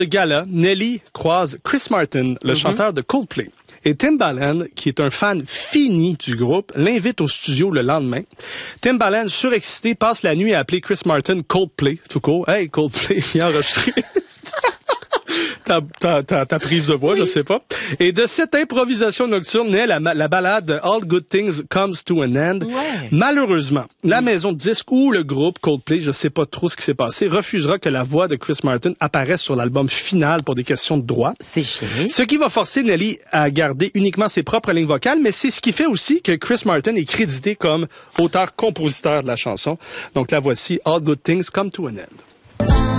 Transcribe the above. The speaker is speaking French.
Le gala, Nelly croise Chris Martin, le chanteur de Coldplay. Et Timbaland, qui est un fan fini du groupe, l'invite au studio le lendemain. Timbaland, surexcité, passe la nuit à appeler Chris Martin Coldplay, tout court. Hey, Coldplay, viens enregistrer. Ta prise de voix, je sais pas. Et de cette improvisation nocturne naît la ballade All Good Things Comes to an End. Ouais. Malheureusement, la maison de disques ou le groupe Coldplay, je sais pas trop ce qui s'est passé, refusera que la voix de Chris Martin apparaisse sur l'album final pour des questions de droit. C'est chiant. Ce qui va forcer Nelly à garder uniquement ses propres lignes vocales, mais c'est ce qui fait aussi que Chris Martin est crédité comme auteur-compositeur de la chanson. Donc la voici, All Good Things Come to an End.